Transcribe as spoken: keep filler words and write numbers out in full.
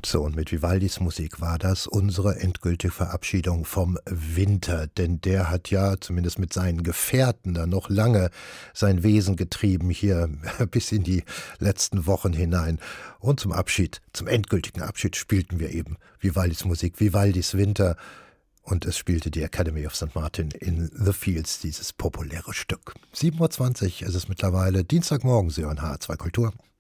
So, und mit Vivaldis Musik war das unsere endgültige Verabschiedung vom Winter, denn der hat ja, zumindest mit seinen Gefährten, dann noch lange sein Wesen getrieben, hier bis in die letzten Wochen hinein. Und zum Abschied, zum endgültigen Abschied spielten wir eben Vivaldis Musik, Vivaldis Winter, und es spielte die Academy of Sankt Martin in the Fields, dieses populäre Stück. sieben Uhr zwanzig ist es mittlerweile, Dienstagmorgen, Sie hören H zwei Kultur.